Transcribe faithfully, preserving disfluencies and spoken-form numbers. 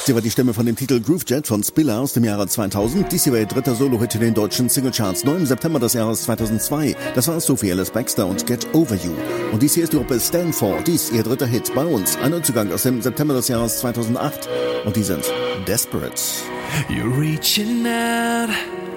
hier war die Stimme von dem Titel Groove Jet von Spiller aus dem Jahre zweitausend. Dies hier war ihr dritter Solo-Hit in den deutschen Singlecharts, neu im September des Jahres zweitausendzwei. Das war Sophie Ellis Bextor und Get Over You. Und dies hier ist die Gruppe Stanford, dies ihr dritter Hit bei uns. Ein Neuzugang aus dem September des Jahres zweitausendacht. Und die sind Desperate. You're reaching out